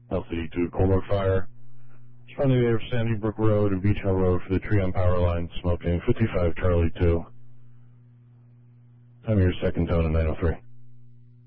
LCD2 Coldwood Fire. Responding to Sandy Brook Road and Beach Hill Road for the tree on power line, smoking 55 Charlie 2. Time of your second tone at 903.